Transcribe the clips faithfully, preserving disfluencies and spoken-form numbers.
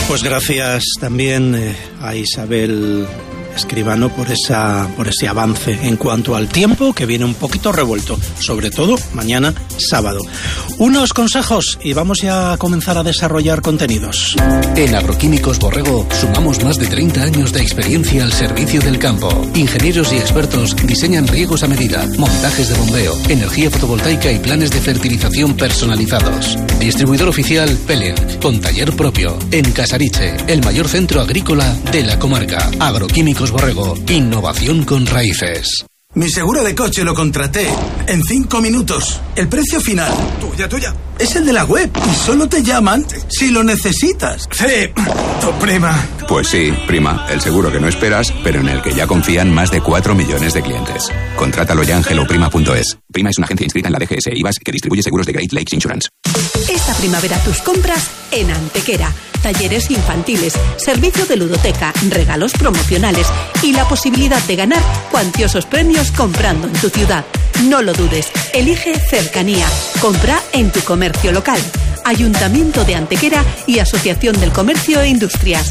Pues gracias también eh, a Isabel Escribano por esa por ese avance en cuanto al tiempo, que viene un poquito revuelto, sobre todo mañana sábado. Unos consejos y vamos ya a comenzar a desarrollar contenidos. En Agroquímicos Borrego sumamos más de treinta años de experiencia al servicio del campo. Ingenieros y expertos diseñan riegos a medida, montajes de bombeo, energía fotovoltaica y planes de fertilización personalizados. Distribuidor oficial Pelen, con taller propio. En Casariche, el mayor centro agrícola de la comarca. Agroquímicos Borrego, innovación con raíces. Mi seguro de coche lo contraté en cinco minutos. El precio final, tuya, tuya, es el de la web y solo te llaman si lo necesitas. Sí, tu prima. Pues sí, prima, el seguro que no esperas, pero en el que ya confían más de cuatro millones de clientes. Contrátalo ya en hello prima punto es. Prima es una agencia inscrita en la D G S e I V A S que distribuye seguros de Great Lakes Insurance. Esta primavera tus compras en Antequera. Talleres infantiles, servicio de ludoteca, regalos promocionales y la posibilidad de ganar cuantiosos premios comprando en tu ciudad. No lo dudes, elige cercanía. Compra en tu comercio local. Ayuntamiento de Antequera y Asociación del Comercio e Industrias.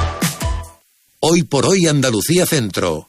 Hoy por hoy Andalucía Centro.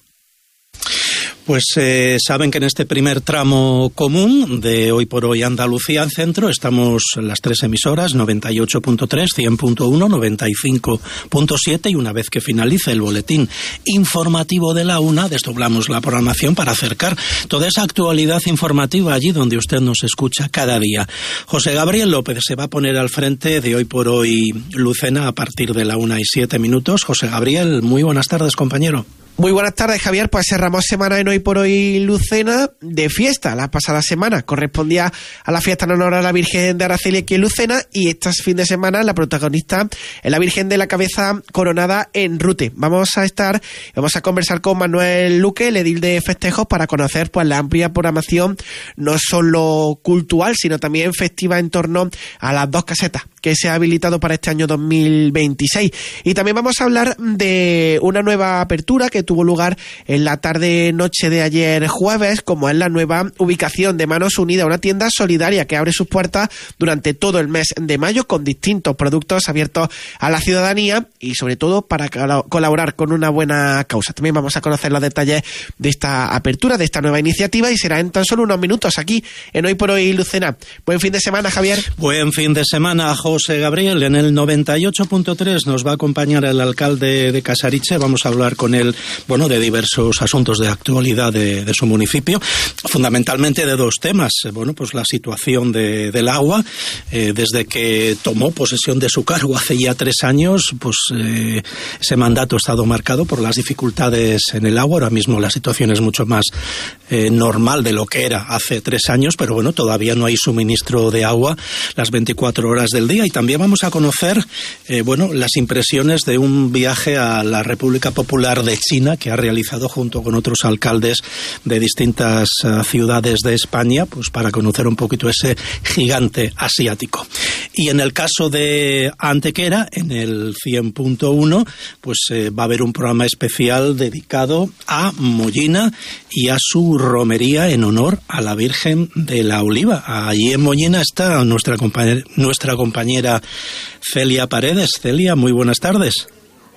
Pues eh, saben que en este primer tramo común de Hoy por Hoy Andalucía Centro estamos las tres emisoras, noventa y ocho punto tres, cien punto uno, noventa y cinco punto siete, y una vez que finalice el boletín informativo de la una, desdoblamos la programación para acercar toda esa actualidad informativa allí donde usted nos escucha cada día. José Gabriel López se va a poner al frente de Hoy por Hoy Lucena a partir de la una y siete minutos. José Gabriel, muy buenas tardes, compañero. Muy buenas tardes, Javier. Pues cerramos semana en Hoy por Hoy Lucena de fiesta. La pasada semana correspondía a la fiesta en honor a la Virgen de Araceli aquí en Lucena, y este fin de semana la protagonista es la Virgen de la Cabeza coronada en Rute. Vamos a estar, vamos a conversar con Manuel Luque, el edil de festejos, para conocer pues la amplia programación, no solo cultural, sino también festiva en torno a las dos casetas que se ha habilitado para este año dos mil veintiséis. Y también vamos a hablar de una nueva apertura que tuvo lugar en la tarde-noche de ayer jueves, como es la nueva ubicación de Manos Unidas, una tienda solidaria que abre sus puertas durante todo el mes de mayo con distintos productos abiertos a la ciudadanía y sobre todo para colaborar con una buena causa. También vamos a conocer los detalles de esta apertura, de esta nueva iniciativa, y será en tan solo unos minutos aquí en Hoy por Hoy Lucena. Buen fin de semana, Javier. Buen fin de semana, José Gabriel. En el noventa y ocho punto tres nos va a acompañar el alcalde de Casariche. Vamos a hablar con él, bueno, de diversos asuntos de actualidad de, de su municipio, fundamentalmente de dos temas. Bueno, pues la situación de, del agua, eh, desde que tomó posesión de su cargo hace ya tres años, pues eh, ese mandato ha estado marcado por las dificultades en el agua. Ahora mismo la situación es mucho más eh, normal de lo que era hace tres años, pero bueno, todavía no hay suministro de agua las veinticuatro horas del día. Y también vamos a conocer, eh, bueno, las impresiones de un viaje a la República Popular de China que ha realizado junto con otros alcaldes de distintas uh, ciudades de España, pues para conocer un poquito ese gigante asiático. Y en el caso de Antequera, en el cien punto uno, pues eh, va a haber un programa especial dedicado a Mollina y a su romería en honor a la Virgen de la Oliva. Allí en Mollina está nuestra compañera, nuestra compañera Celia Paredes. Celia, muy buenas tardes.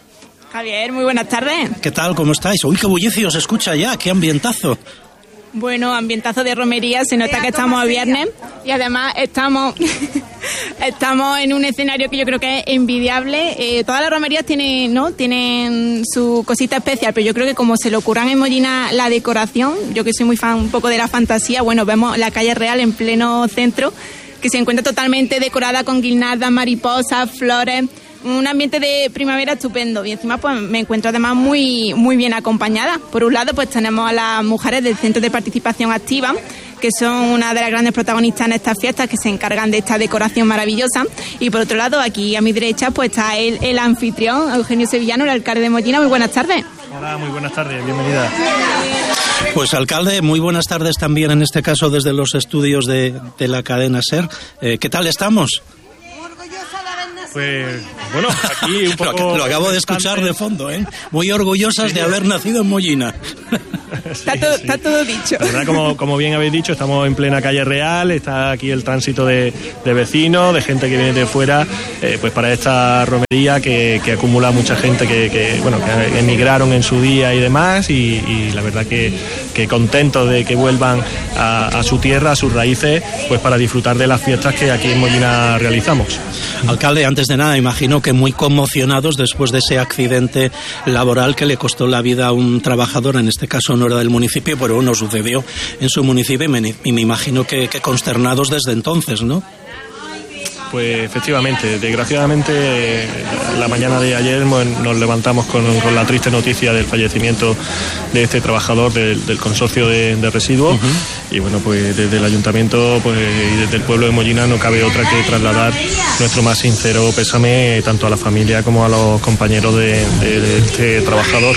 Javier, muy buenas tardes. ¿Qué tal? ¿Cómo estáis? Uy, qué bullicio se escucha ya, qué ambientazo. Bueno, ambientazo de romería, se nota que estamos a viernes y además estamos estamos en un escenario que yo creo que es envidiable. Eh, todas las romerías tienen, ¿no? tienen su cosita especial, pero yo creo que como se le ocurran en Mollina la decoración, yo que soy muy fan un poco de la fantasía, bueno, vemos la calle Real en pleno centro, que se encuentra totalmente decorada con guirnaldas, mariposas, flores, un ambiente de primavera estupendo, y encima pues me encuentro además muy muy bien acompañada. Por un lado pues tenemos a las mujeres del Centro de Participación Activa, que son una de las grandes protagonistas en estas fiestas, que se encargan de esta decoración maravillosa, y por otro lado aquí a mi derecha pues está el, el anfitrión, Eugenio Sevillano, el alcalde de Mollina. Muy buenas tardes. Hola, muy buenas tardes, bienvenida. Pues alcalde, muy buenas tardes también, en este caso desde los estudios de, de la cadena SER. Eh, ¿Qué tal estamos? Pues bueno, aquí un poco... Lo, lo acabo de escuchar de fondo, ¿eh? Muy orgullosas sí. de haber nacido en Mollina. Sí, está, todo, sí. está todo dicho. La verdad, como, como bien habéis dicho, estamos en plena calle Real, está aquí el tránsito de, de vecinos, de gente que viene de fuera, eh, pues para esta romería que, que acumula mucha gente que, que bueno que emigraron en su día y demás, y, y la verdad que, que contentos de que vuelvan a, a su tierra, a sus raíces, pues para disfrutar de las fiestas que aquí en Mollina realizamos. Alcalde, antes de nada, imagino que muy conmocionados después de ese accidente laboral que le costó la vida a un trabajador, en este caso no era del municipio, pero no sucedió en su municipio, y me, y me imagino que, que consternados desde entonces, ¿no? Pues efectivamente, desgraciadamente la mañana de ayer nos levantamos con, con la triste noticia del fallecimiento de este trabajador del, del consorcio de, de residuos. Uh-huh. Y bueno, pues desde el ayuntamiento pues, y desde el pueblo de Mollina no cabe otra que trasladar nuestro más sincero pésame tanto a la familia como a los compañeros de, de, de este trabajador.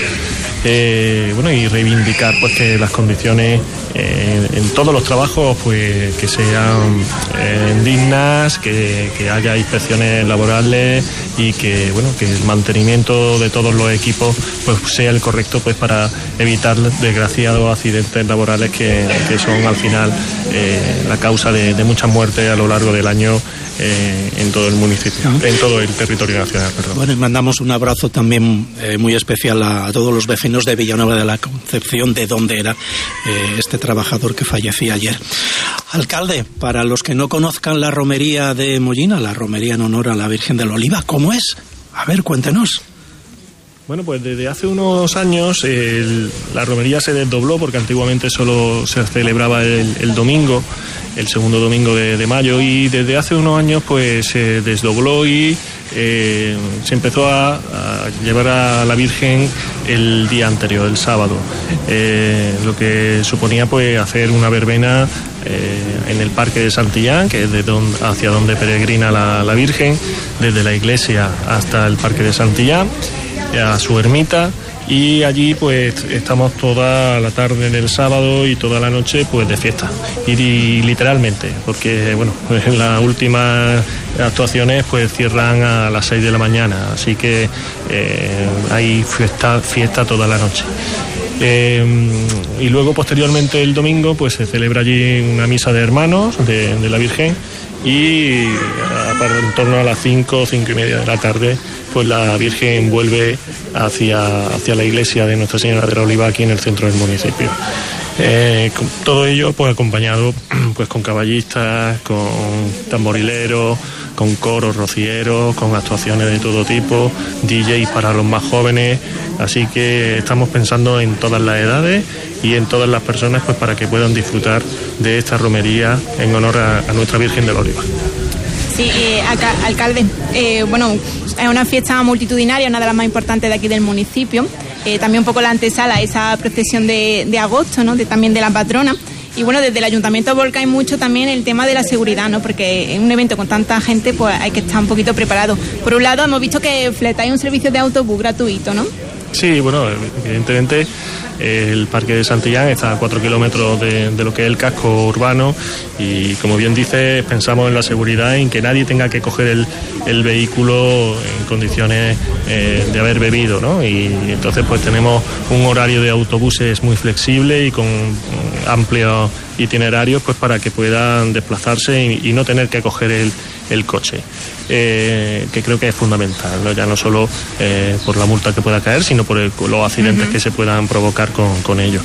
Eh, bueno, y reivindicar pues que las condiciones eh, en todos los trabajos pues que sean eh, dignas, que, que haya inspecciones laborales y que bueno que el mantenimiento de todos los equipos pues sea el correcto pues para evitar desgraciados accidentes laborales que, que son al final eh, la causa de, de muchas muertes a lo largo del año eh, en todo el municipio, en todo el territorio nacional. Perdón. Bueno, y mandamos un abrazo también eh, muy especial a, a todos los vecinos de Villanueva de la Concepción, de donde era eh, este trabajador que fallecía ayer. Alcalde, para los que no conozcan la romería de Mollina, la romería en honor a la Virgen del Oliva, ¿cómo es? A ver, cuéntenos. Bueno, pues desde hace unos años el, la romería se desdobló porque antiguamente solo se celebraba el, el domingo, el segundo domingo de, de mayo, y desde hace unos años pues se desdobló y eh, se empezó a, a llevar a la Virgen el día anterior, el sábado, eh, lo que suponía pues hacer una verbena eh, en el Parque de Santillán, que es de donde, hacia donde peregrina la, la Virgen, desde la iglesia hasta el Parque de Santillán, a su ermita, y allí pues estamos toda la tarde del sábado y toda la noche pues de fiesta, y, y literalmente, porque bueno, pues en las últimas actuaciones pues cierran a las seis de la mañana, así que eh, hay fiesta, fiesta toda la noche. Eh, y luego posteriormente el domingo pues se celebra allí una misa de hermanos de, de la Virgen, y a, para en torno a las cinco, cinco y media de la tarde pues la Virgen vuelve hacia, hacia la iglesia de Nuestra Señora de la Oliva aquí en el centro del municipio. Eh, todo ello pues acompañado pues con caballistas, con tamborileros, con coros rocieros, con actuaciones de todo tipo, D Js para los más jóvenes, así que estamos pensando en todas las edades y en todas las personas pues para que puedan disfrutar de esta romería en honor a, a Nuestra Virgen de la Oliva. Sí, eh, acá, alcalde, eh, bueno, es una fiesta multitudinaria, una de las más importantes de aquí del municipio, eh, también un poco la antesala a esa procesión de, de agosto, ¿no? De, también de la patrona. Y bueno, desde el ayuntamiento volcáis mucho también el tema de la seguridad, ¿no? Porque en un evento con tanta gente pues hay que estar un poquito preparado. Por un lado hemos visto que fletáis un servicio de autobús gratuito, ¿no? Sí, bueno, evidentemente el Parque de Santillán está a cuatro kilómetros de, de lo que es el casco urbano, y como bien dices, pensamos en la seguridad, en que nadie tenga que coger el, el vehículo en condiciones eh, de haber bebido, ¿no? Y entonces pues tenemos un horario de autobuses muy flexible y con amplios itinerarios pues para que puedan desplazarse y, y no tener que coger el, el coche. Eh, que creo que es fundamental, ¿no? Ya no solo eh, por la multa que pueda caer, sino por el, los accidentes uh-huh. que se puedan provocar con, con ello.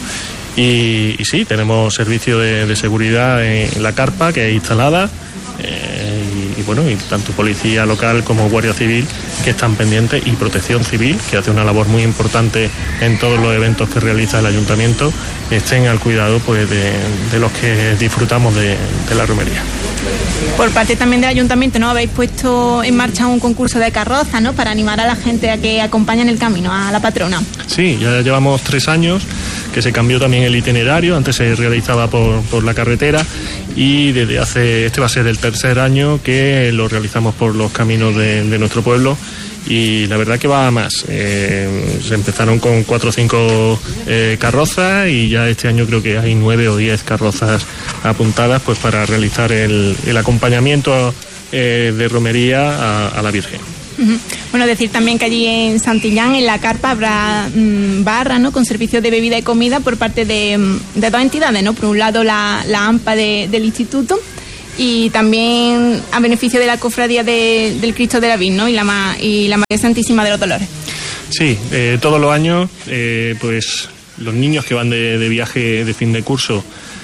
Y, y sí, tenemos servicio de, de seguridad en, en la carpa que es instalada, eh, y, y bueno, y tanto policía local como guardia civil que están pendientes, y protección civil que hace una labor muy importante en todos los eventos que realiza el ayuntamiento, estén al cuidado pues de, de los que disfrutamos de, de la romería. Por parte también del ayuntamiento, ¿no? Habéis puesto en marcha un concurso de carroza, ¿no? Para animar a la gente a que acompañen el camino a la patrona. Sí, ya llevamos tres años que se cambió también el itinerario. Antes se realizaba por, por la carretera, y desde hace, este va a ser el tercer año que lo realizamos por los caminos de, de nuestro pueblo. Y la verdad que va a más. Eh, se empezaron con cuatro o cinco eh, carrozas, y ya este año creo que hay nueve o diez carrozas apuntadas pues para realizar el, el acompañamiento eh, de romería a, a la Virgen. Uh-huh. Bueno, decir también que allí en Santillán, en la carpa, habrá mmm, barra, ¿no?, con servicios de bebida y comida por parte de, de dos entidades, ¿no? Por un lado la, la AMPA de, del instituto, y también a beneficio de la cofradía de, del Cristo de la Vid, ¿no?, y la, y la María Santísima de los Dolores. Sí, eh, todos los años, eh, pues los niños que van de, de viaje de fin de curso,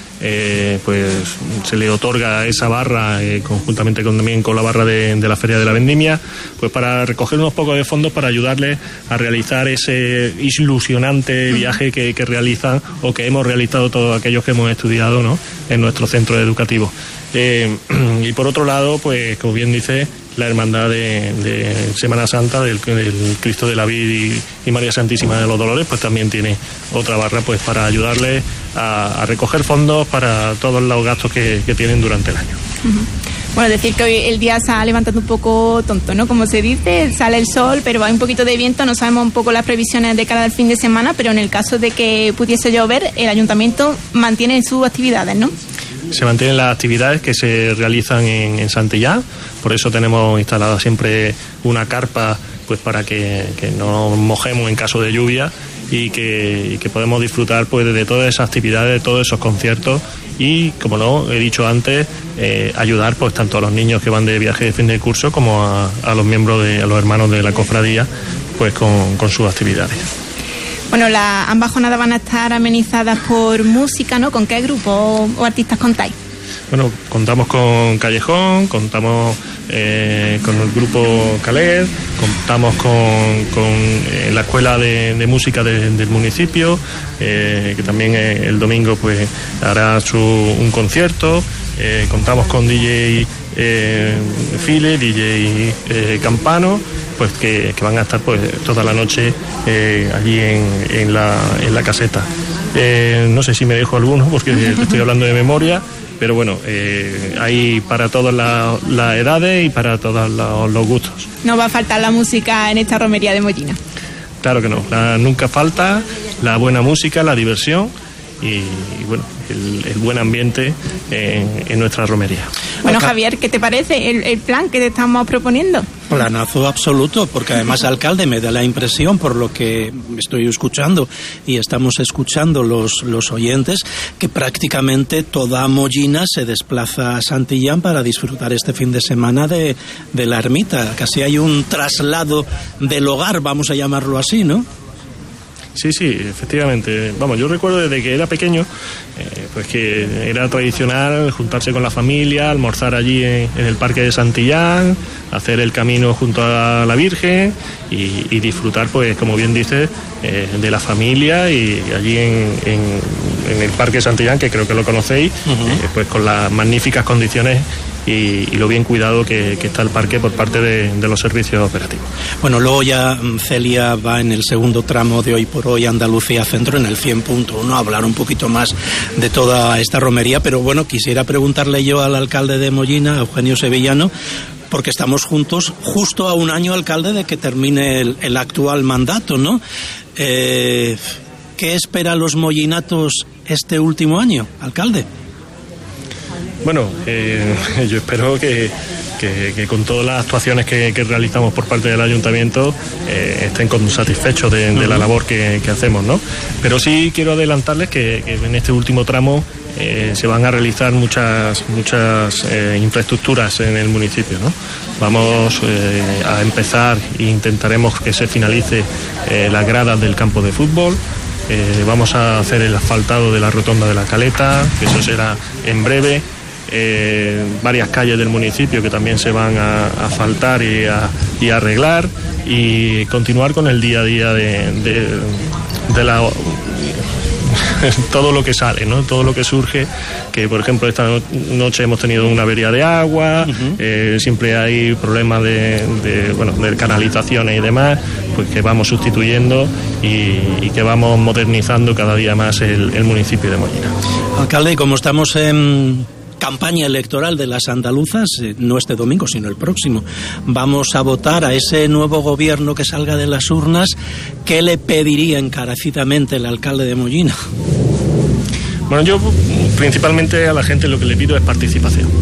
eh, pues se le otorga esa barra, eh, conjuntamente con, también con la barra de, de la Feria de la Vendimia, pues para recoger unos pocos de fondos para ayudarles a realizar ese ilusionante viaje que, que realizan o que hemos realizado todos aquellos que hemos estudiado, ¿no?, en nuestro centro educativo. Eh, y por otro lado, pues como bien dice, la hermandad de, de Semana Santa del, del Cristo de la Vid y, y María Santísima de los Dolores, pues también tiene otra barra pues para ayudarles a, a recoger fondos para todos los gastos que, que tienen durante el año. Uh-huh. Bueno, decir que hoy el día se ha levantado un poco tonto, ¿no? Como se dice, sale el sol, pero hay un poquito de viento, no sabemos un poco las previsiones de cara al fin de semana, pero en el caso de que pudiese llover, el ayuntamiento mantiene sus actividades, ¿no? Se mantienen las actividades que se realizan en, en Santillán, por eso tenemos instalada siempre una carpa pues para que, que no nos mojemos en caso de lluvia y que, y que podemos disfrutar pues de todas esas actividades, de todos esos conciertos y, como no he dicho antes, eh, ayudar pues tanto a los niños que van de viaje de fin de curso como a, a los miembros de a los hermanos de la cofradía pues con, con sus actividades. Bueno, la, ambas jornadas van a estar amenizadas por música, ¿no? ¿Con qué grupo o artistas contáis? Bueno, contamos con Callejón, contamos eh, con el grupo Caler, contamos con, con eh, la escuela de, de música de, del municipio, eh, que también eh, el domingo pues hará su, un concierto, eh, contamos con D J eh, File, D J eh, Campano, pues que, que van a estar pues toda la noche eh, allí en, en, la, en la caseta. Eh, no sé si me dejo alguno porque estoy hablando de memoria, pero bueno, eh, hay para todas las la edades y para todos la, los gustos. No va a faltar la música en esta romería de Mollina. Claro que no, la, nunca falta la buena música, la diversión y, y bueno, el, el buen ambiente en, en nuestra romería. Bueno, Javier, ¿qué te parece el, el plan que te estamos proponiendo? Planazo absoluto, porque además, alcalde, me da la impresión, por lo que estoy escuchando y estamos escuchando los, los oyentes, que prácticamente toda Mollina se desplaza a Santillán para disfrutar este fin de semana de, de la ermita. Casi hay un traslado del hogar, vamos a llamarlo así, ¿no? Sí, sí, efectivamente. Vamos, yo recuerdo desde que era pequeño, eh, pues que era tradicional juntarse con la familia, almorzar allí en, en el Parque de Santillán, hacer el camino junto a la Virgen y, y disfrutar, pues como bien dices, eh, de la familia y, y allí en, en, en el Parque de Santillán, que creo que lo conocéis, uh-huh. eh, pues con las magníficas condiciones Y, y lo bien cuidado que, que está el parque por parte de, de los servicios operativos. Bueno, luego ya Celia va en el segundo tramo de Hoy por Hoy Andalucía Centro, en el cien punto uno, a hablar un poquito más de toda esta romería, pero bueno, quisiera preguntarle yo al alcalde de Mollina, Eugenio Sevillano, porque estamos juntos justo a un año, alcalde, de que termine el, el actual mandato, ¿no? Eh, ¿Qué espera los mollinatos este último año, alcalde? Bueno, eh, yo espero que, que, que con todas las actuaciones que, que realizamos por parte del ayuntamiento eh, estén con satisfechos de, de la labor que, que hacemos, ¿no? Pero sí quiero adelantarles que, que en este último tramo eh, se van a realizar muchas muchas eh, infraestructuras en el municipio, ¿no? Vamos eh, a empezar e intentaremos que se finalice eh, las gradas del campo de fútbol. Eh, vamos a hacer el asfaltado de la rotonda de la Caleta, que eso será en breve. Eh, varias calles del municipio que también se van a, a asfaltar y a, y a arreglar, y continuar con el día a día de, de, de la todo lo que sale, ¿no? Todo lo que surge, que por ejemplo esta noche hemos tenido una avería de agua, uh-huh. eh, siempre hay problemas de, de, bueno, de canalizaciones y demás, pues que vamos sustituyendo y, y que vamos modernizando cada día más el, el municipio de Mollina. Alcalde, como estamos en campaña electoral de las andaluzas, eh, no este domingo sino el próximo, vamos a votar a ese nuevo gobierno que salga de las urnas, ¿qué le pediría encarecidamente el alcalde de Mollina? Bueno, yo principalmente a la gente lo que le pido es participación.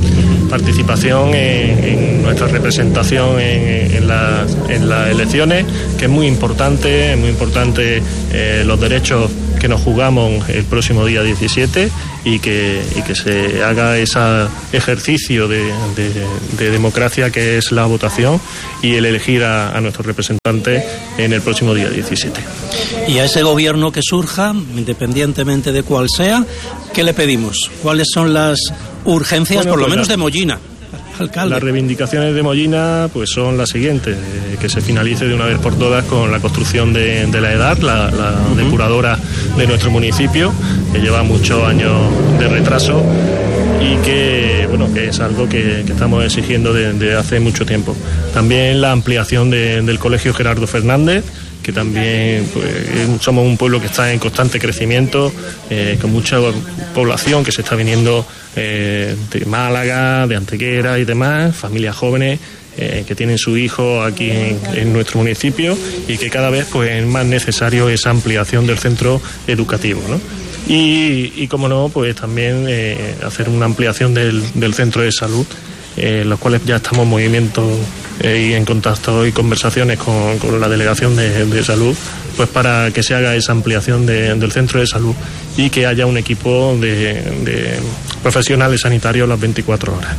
participación en, en nuestra representación en, en, la, en las elecciones, que es muy importante, es muy importante eh, los derechos que nos jugamos el próximo día diecisiete y que, y que se haga ese ejercicio de, de, de democracia que es la votación y el elegir a, a nuestros representantes en el próximo día diecisiete. Y a ese gobierno que surja, independientemente de cuál sea, ¿qué le pedimos? ¿Cuáles son las urgencias, bueno, por lo pues menos la, de Mollina? Alcalde. Las reivindicaciones de Mollina pues son las siguientes: eh, que se finalice de una vez por todas con la construcción de, de la EDAR, la, la uh-huh. depuradora de nuestro municipio, que lleva muchos años de retraso y que bueno que es algo que, que estamos exigiendo desde de hace mucho tiempo. También la ampliación de, del Colegio Gerardo Fernández, que también pues, somos un pueblo que está en constante crecimiento, eh, con mucha población que se está viniendo eh, de Málaga, de Antequera y demás, familias jóvenes eh, que tienen su hijo aquí en, en nuestro municipio, y que cada vez pues, es más necesario esa ampliación del centro educativo, ¿no? Y, y como no, pues también eh, hacer una ampliación del, del centro de salud, eh, los cuales ya estamos en movimiento eh, y en contacto y conversaciones con, con la delegación de, de salud, pues para que se haga esa ampliación de, del centro de salud y que haya un equipo de, de profesionales sanitarios las veinticuatro horas.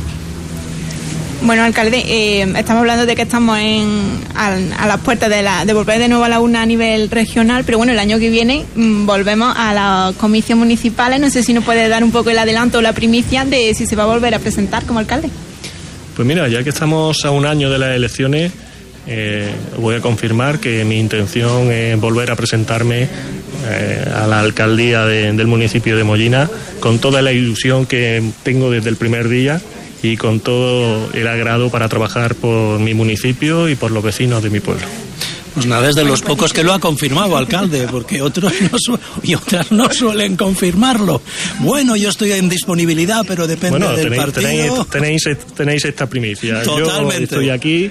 Bueno, alcalde, eh, estamos hablando de que estamos en, a, a las puertas de, la, de volver de nuevo a la urna a nivel regional, pero bueno, el año que viene mmm, volvemos a las comicios municipales. No sé si nos puede dar un poco el adelanto o la primicia de si se va a volver a presentar como alcalde. Pues mira, ya que estamos a un año de las elecciones, eh, voy a confirmar que mi intención es volver a presentarme eh, a la alcaldía de, del municipio de Mollina con toda la ilusión que tengo desde el primer día y con todo el agrado para trabajar por mi municipio y por los vecinos de mi pueblo. Pues nada, es de los pocos que lo ha confirmado, alcalde, porque otros no su- y otras no suelen confirmarlo. Bueno, yo estoy en disponibilidad, pero depende bueno, del tenéis, partido. Tenéis, tenéis, tenéis esta primicia. Totalmente. Yo estoy aquí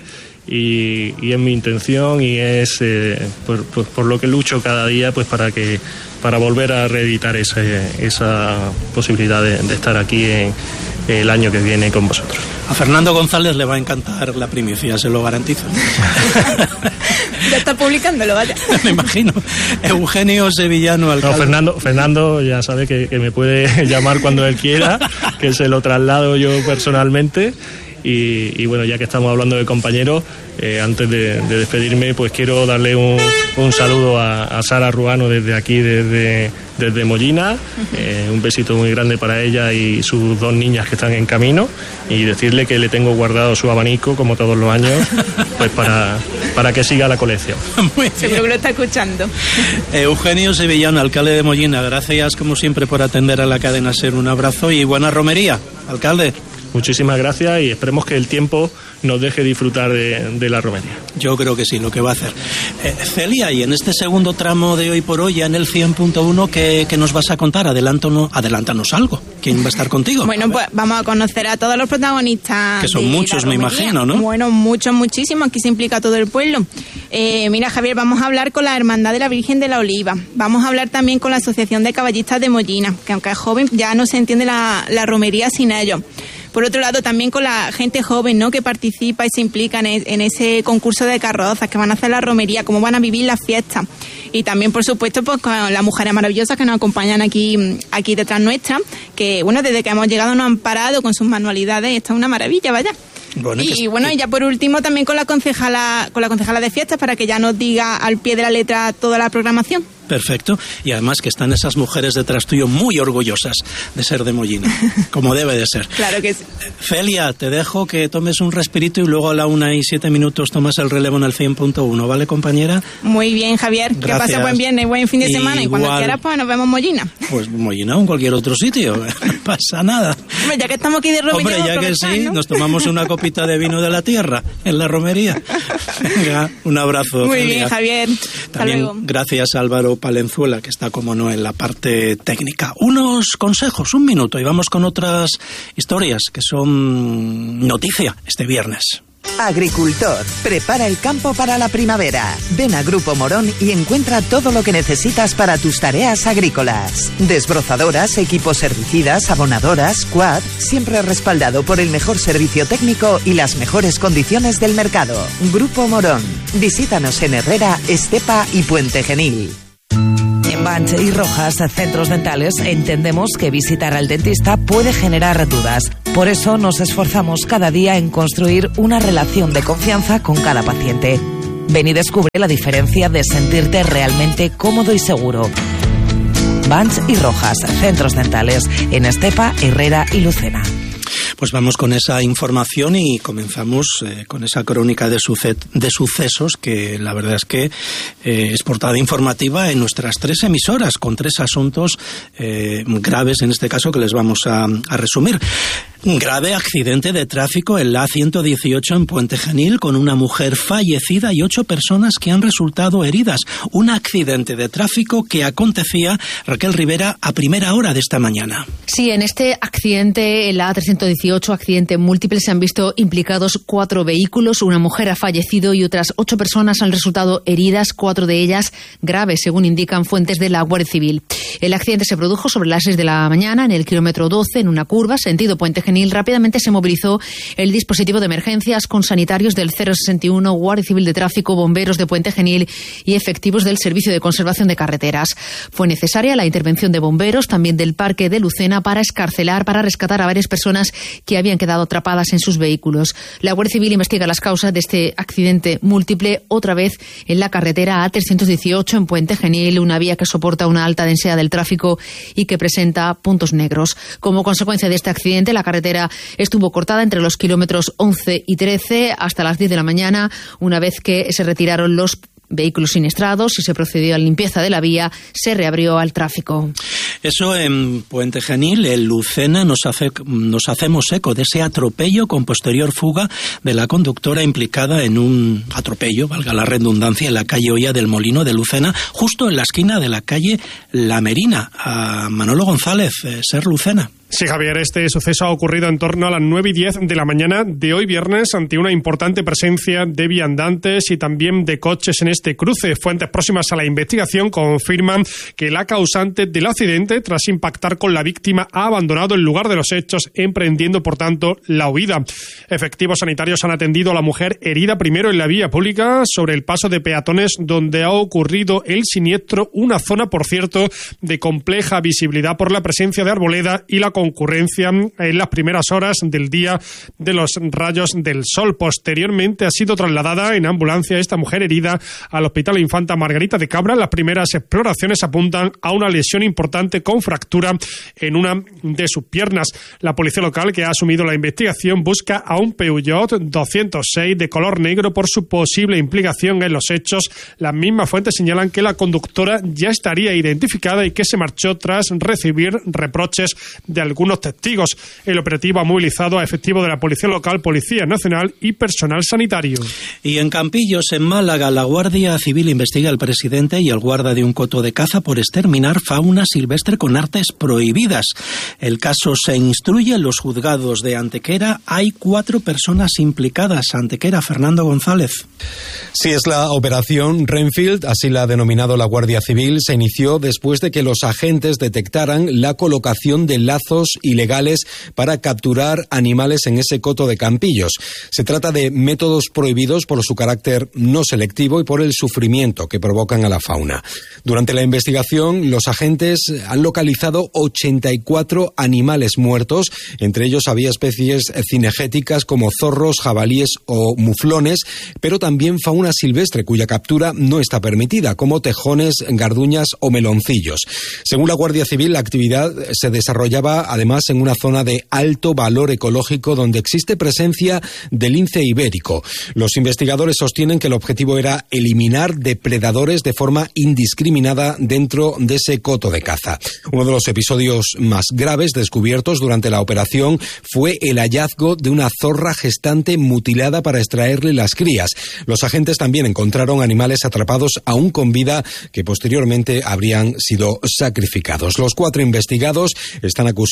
y, y es mi intención y es eh, por, por, por lo que lucho cada día, pues para que para volver a reeditar ese, esa posibilidad de, de estar aquí en el año que viene con vosotros. A Fernando González le va a encantar la primicia, se lo garantizo. Ya está publicándolo, vaya. Me imagino. Eugenio Sevillano, alcalde. No, Fernando, Fernando ya sabe que, que me puede llamar cuando él quiera, que se lo traslado yo personalmente. Y, y bueno, ya que estamos hablando de compañeros, eh, antes de, de despedirme, pues quiero darle un, un saludo a, a Sara Ruano desde aquí, desde, desde Mollina, eh, un besito muy grande para ella y sus dos niñas que están en camino, y decirle que le tengo guardado su abanico, como todos los años, pues para, para que siga la colección. Muy bien. Seguro que lo está escuchando. Eugenio Sevillano, alcalde de Mollina, gracias como siempre por atender a la cadena SER. Un abrazo y buena romería, alcalde. Muchísimas gracias y esperemos que el tiempo nos deje disfrutar de, de la romería. Yo creo que sí, lo que va a hacer. Eh, Celia, y en este segundo tramo de Hoy por Hoy, ya en el cien punto uno, ¿qué, ¿qué nos vas a contar? Adelántanos, adelántanos algo. ¿Quién va a estar contigo? Bueno, pues vamos a conocer a todos los protagonistas. Que son de muchos, la me romería. imagino, ¿no? Bueno, muchos, muchísimos. Aquí se implica todo el pueblo. Eh, mira, Javier, vamos a hablar con la Hermandad de la Virgen de la Oliva. Vamos a hablar también con la Asociación de Caballistas de Mollina, que aunque es joven, ya no se entiende la, la romería sin ellos. Por otro lado, también con la gente joven, ¿no?, que participa y se implica en, en ese concurso de carrozas, que van a hacer la romería, cómo van a vivir las fiestas. Y también, por supuesto, pues con las mujeres maravillosas que nos acompañan aquí, aquí detrás nuestra, que, bueno, desde que hemos llegado nos han parado con sus manualidades. Esto es una maravilla, vaya. Bueno, y, que... y bueno, y ya por último también con la concejala, con la concejala de fiestas, para que ya nos diga al pie de la letra toda la programación. Perfecto. Y además que están esas mujeres detrás tuyo muy orgullosas de ser de Mollina, como debe de ser. Claro que sí. Celia, te dejo que tomes un respirito y luego a la una y siete minutos tomas el relevo en el cien punto uno, ¿vale, compañera? Muy bien, Javier. Gracias. Que pase buen viernes, buen fin de semana. Igual. Y cuando quieras, pues nos vemos en Mollina. Pues Mollina o en cualquier otro sitio, no pasa nada. Hombre, ya que estamos aquí de romería, Hombre, ya que sí, ¿no? Nos tomamos una copita de vino de la tierra en la romería. Venga, un abrazo. Muy Celia. bien, Javier. Hasta También luego. gracias a Álvaro Palenzuela, que está, como no, en la parte técnica. Unos consejos, un minuto, y vamos con otras historias que son noticia este viernes. Agricultor, prepara el campo para la primavera. Ven a Grupo Morón y encuentra todo lo que necesitas para tus tareas agrícolas. Desbrozadoras, equipos herbicidas, abonadoras, quad, siempre respaldado por el mejor servicio técnico y las mejores condiciones del mercado. Grupo Morón. Visítanos en Herrera, Estepa y Puente Genil. En Banch y Rojas, centros dentales, entendemos que visitar al dentista puede generar dudas. Por eso nos esforzamos cada día en construir una relación de confianza con cada paciente. Ven y descubre la diferencia de sentirte realmente cómodo y seguro. Banch y Rojas, centros dentales, en Estepa, Herrera y Lucena. Pues vamos con esa información y comenzamos eh, con esa crónica de, suce- de sucesos que la verdad es que eh, es portada informativa en nuestras tres emisoras, con tres asuntos eh, graves en este caso que les vamos a, a resumir. Un grave accidente de tráfico en la A ciento dieciocho en Puente Genil con una mujer fallecida y ocho personas que han resultado heridas. Un accidente de tráfico que acontecía, Raquel Rivera, a primera hora de esta mañana. Sí, en este accidente, en la A trescientos dieciocho, accidente múltiple, se han visto implicados cuatro vehículos. Una mujer ha fallecido y otras ocho personas han resultado heridas, cuatro de ellas graves, según indican fuentes de la Guardia Civil. El accidente se produjo sobre las seis de la mañana en el kilómetro doce, en una curva, sentido Puente Genil. Rápidamente se movilizó el dispositivo de emergencias con sanitarios del cero sesenta y uno, Guardia Civil de Tráfico, bomberos de Puente Genil y efectivos del Servicio de Conservación de Carreteras. Fue necesaria la intervención de bomberos, también del Parque de Lucena, para escarcelar, para rescatar a varias personas que habían quedado atrapadas en sus vehículos. La Guardia Civil investiga las causas de este accidente múltiple, otra vez en la carretera A trescientos dieciocho en Puente Genil, una vía que soporta una alta densidad del tráfico y que presenta puntos negros. Como consecuencia de este accidente, la carretera estuvo cortada entre los kilómetros once y trece hasta las diez de la mañana, una vez que se retiraron los vehículos siniestrados y se procedió a la limpieza de la vía, se reabrió al tráfico. Eso en Puente Genil. En Lucena nos, hace, nos hacemos eco de ese atropello con posterior fuga de la conductora implicada en un atropello, valga la redundancia, en la calle Olla del Molino de Lucena, justo en la esquina de la calle La Merina. A Manolo González, eh, Ser Lucena. Sí, Javier, este suceso ha ocurrido en torno a las nueve y diez de la mañana de hoy viernes ante una importante presencia de viandantes y también de coches en este cruce. Fuentes próximas a la investigación confirman que la causante del accidente, tras impactar con la víctima, ha abandonado el lugar de los hechos, emprendiendo, por tanto, la huida. Efectivos sanitarios han atendido a la mujer herida primero en la vía pública sobre el paso de peatones donde ha ocurrido el siniestro, una zona, por cierto, de compleja visibilidad por la presencia de arboleda y la concurrencia en las primeras horas del día de los rayos del sol. Posteriormente ha sido trasladada en ambulancia esta mujer herida al Hospital Infanta Margarita de Cabra. Las primeras exploraciones apuntan a una lesión importante con fractura en una de sus piernas. La policía local, que ha asumido la investigación, busca a un Peugeot doscientos seis de color negro por su posible implicación en los hechos. Las mismas fuentes señalan que la conductora ya estaría identificada y que se marchó tras recibir reproches de algunos testigos. El operativo ha movilizado a efectivos de la Policía Local, Policía Nacional y personal sanitario. Y en Campillos, en Málaga, la Guardia Civil investiga al presidente y al guarda de un coto de caza por exterminar fauna silvestre con artes prohibidas. El caso se instruye en los juzgados de Antequera. Hay cuatro personas implicadas. Antequera, Fernando González. Sí, es la operación Renfield, así la ha denominado la Guardia Civil. Se inició después de que los agentes detectaran la colocación de lazos ilegales para capturar animales en ese coto de Campillos. Se trata de métodos prohibidos por su carácter no selectivo y por el sufrimiento que provocan a la fauna. Durante la investigación, los agentes han localizado ochenta y cuatro animales muertos. Entre ellos había especies cinegéticas como zorros, jabalíes o muflones, pero también fauna silvestre cuya captura no está permitida, como tejones, garduñas o meloncillos. Según la Guardia Civil, la actividad se desarrollaba además en una zona de alto valor ecológico donde existe presencia del lince ibérico. Los investigadores sostienen que el objetivo era eliminar depredadores de forma indiscriminada dentro de ese coto de caza. Uno de los episodios más graves descubiertos durante la operación fue el hallazgo de una zorra gestante mutilada para extraerle las crías. Los agentes también encontraron animales atrapados aún con vida que posteriormente habrían sido sacrificados. Los cuatro investigados están acusados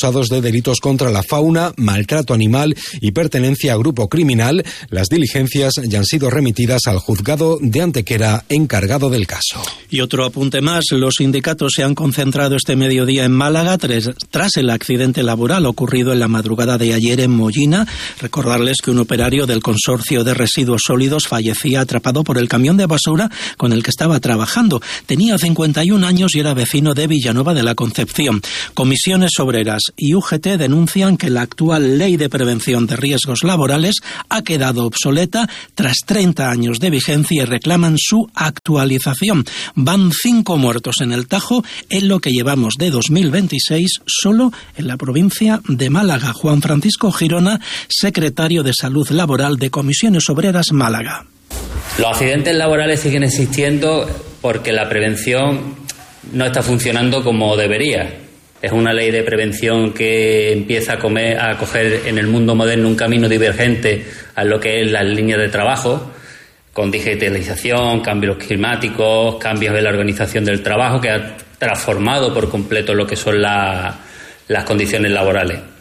acusados de delitos contra la fauna, maltrato animal y pertenencia a grupo criminal. Las diligencias ya han sido remitidas al juzgado de Antequera encargado del caso. Y otro apunte más, los sindicatos se han concentrado este mediodía en Málaga tras, tras el accidente laboral ocurrido en la madrugada de ayer en Mollina. Recordarles que un operario del consorcio de residuos sólidos fallecía atrapado por el camión de basura con el que estaba trabajando. Tenía cincuenta y un años y era vecino de Villanueva de la Concepción. Comisiones Obreras y U G T denuncian que la actual ley de prevención de riesgos laborales ha quedado obsoleta tras treinta años de vigencia y reclaman su actualización. Van cinco muertos en el Tajo en lo que llevamos de dos mil veintiséis solo en la provincia de Málaga. Juan Francisco Girona, secretario de Salud Laboral de Comisiones Obreras Málaga. Los accidentes laborales siguen existiendo porque la prevención no está funcionando como debería. Es una ley de prevención que empieza a, comer, a coger en el mundo moderno un camino divergente a lo que es las líneas de trabajo, con digitalización, cambios climáticos, cambios en la organización del trabajo, que ha transformado por completo lo que son la, las condiciones laborales.